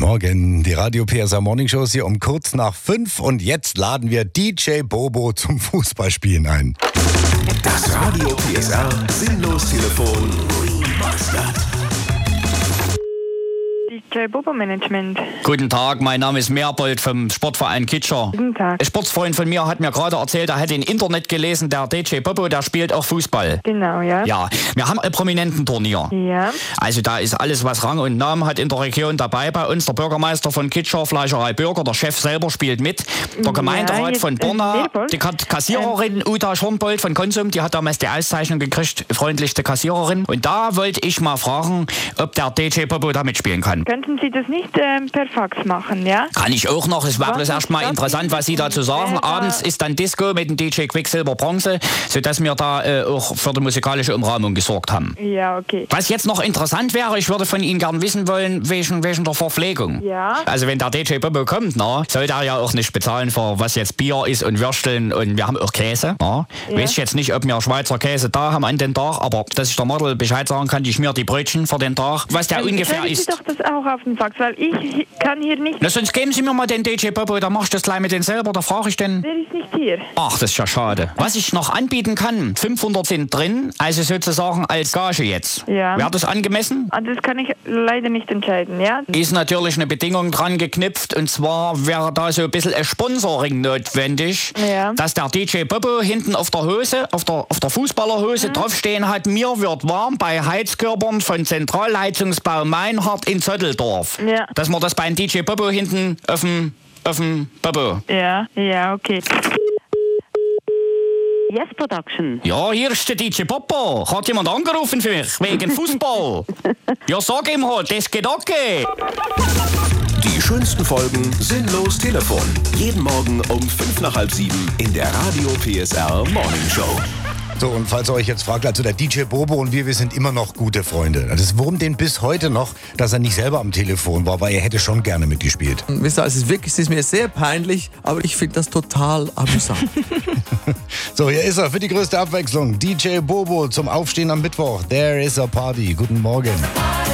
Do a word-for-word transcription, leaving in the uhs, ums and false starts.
Morgen, die Radio P S R Morning Show ist hier um kurz nach fünf und jetzt laden wir D J Bobo zum Fußballspielen ein. Das Radio P S R Sinnlos-Telefon Remastered. D J Bobo Management. Guten Tag, mein Name ist Merbold vom Sportverein Kitscher. Guten Tag. Ein Sportsfreund von mir hat mir gerade erzählt, er hätte im Internet gelesen, der D J Bobo, der spielt auch Fußball. Genau, ja. Ja, wir haben ein Prominententurnier. Ja. Also da ist alles, was Rang und Namen hat in der Region dabei bei uns. Der Bürgermeister von Kitscher, Fleischerei Bürger, der Chef selber spielt mit. Der Gemeinderat jetzt, von äh, Borna, Merbold? die Kat- Kassiererin Uta Schornbold von Konsum, die hat damals die Auszeichnung gekriegt, freundlichste Kassiererin. Und da wollte ich mal fragen, ob der D J Bobo da mitspielen kann. Könnten Sie das nicht ähm, per Fax machen, ja? Kann ich auch noch. Es war Was bloß ist erstmal das? interessant, was Sie dazu sagen. Äh, Abends ist dann Disco mit dem D J Quicksilver Bronze, sodass wir da äh, auch für die musikalische Umrahmung gesorgt haben. Ja, okay. Was jetzt noch interessant wäre, ich würde von Ihnen gern wissen wollen, wegen, wegen der Verpflegung. Ja. Also wenn der D J Bobo kommt, na, soll der ja auch nicht bezahlen für was jetzt Bier ist und Würsteln und wir haben auch Käse. Na. Ja. Weiß ich jetzt nicht, ob wir Schweizer Käse da haben an den Tag, aber dass ich der Model Bescheid sagen kann, ich schmier die Brötchen für den Tag, was der Dann ungefähr schreiben Sie ist. doch das auch auf den Fax, weil ich kann hier nicht... Na, sonst geben Sie mir mal den D J Bobo, da mach ich das gleich mit den selber, da frage ich den. Der ist nicht hier. Ach, das ist ja schade. Was ich noch anbieten kann, fünfhundert sind drin, also sozusagen als Gage jetzt. Ja. Wäre das angemessen? Ah, das kann ich leider nicht entscheiden, ja? Ist natürlich eine Bedingung dran geknüpft, und zwar wäre da so ein bisschen ein Sponsoring notwendig, Ja. dass der D J Bobo hinten auf der Hose, auf der, auf der Fußballerhose Mhm. draufstehen hat, mir wird warm bei Heizkörpern von Zentralheizungsbau Meinhardt in Zötteldorf. Ja. Dass man das beim D J Bobo hinten auf dem, auf dem Bobo. Ja, ja, okay. Yes Production. Ja, hier ist der D J Bobo. Hat jemand angerufen für mich, wegen Fußball? Ja, sag ihm halt, das geht okay. Die schönsten Folgen Sinnlos Telefon. Jeden Morgen um fünf nach halb sieben in der Radio P S R Morning Show. So, und falls ihr euch jetzt fragt, also der D J Bobo und wir, wir sind immer noch gute Freunde. Das wurmt den bis heute noch, dass er nicht selber am Telefon war, weil er hätte schon gerne mitgespielt. Wisst ihr, es ist wirklich, es ist mir sehr peinlich, aber ich finde das total amüsant. So, hier ist er für die größte Abwechslung. D J Bobo zum Aufstehen am Mittwoch. There is a party. Guten Morgen.